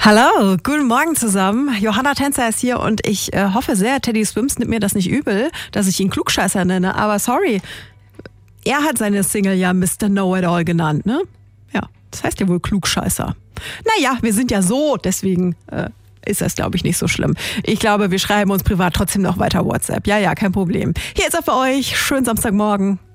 Hallo, guten Morgen zusammen. Johanna Tänzer ist hier und ich hoffe sehr, Teddy Swims nimmt mir das nicht übel, dass ich ihn Klugscheißer nenne. Aber sorry, er hat seine Single ja Mr. Know-It-All genannt, ne? Ja, das heißt ja wohl Klugscheißer. Naja, wir sind ja so, deswegen ist das, glaube ich, nicht so schlimm. Ich glaube, wir schreiben uns privat trotzdem noch weiter WhatsApp. Ja, kein Problem. Hier ist er für euch. Schönen Samstagmorgen.